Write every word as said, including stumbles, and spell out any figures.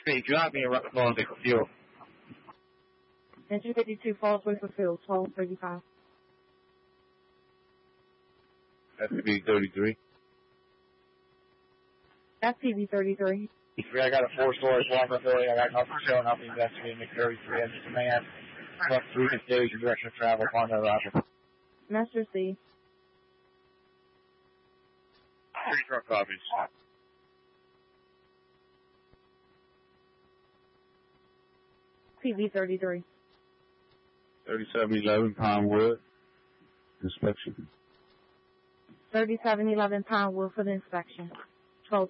Speed, drop me around Falls Way for fuel. Engine fifty-two, Falls Way for fuel, twelve thirty-five. F P V thirty-three. F P V thirty-three. I got a four-story Walker building. I got nothing showing up. Investigating McCurry-three engine command. Truck three stage and direction of travel. Find out Roger. Master C. Three truck copies. P V thirty-three. thirty-seven eleven Pinewood. Inspection. thirty-seven eleven Pinewood for the inspection.